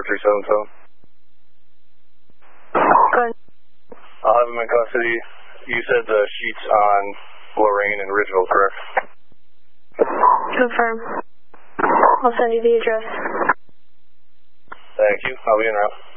4377. Good. I'll have him in custody. You said the sheets on Lorraine and Ridgeville, correct? Confirm. I'll send you the address. Thank you. I'll be in route.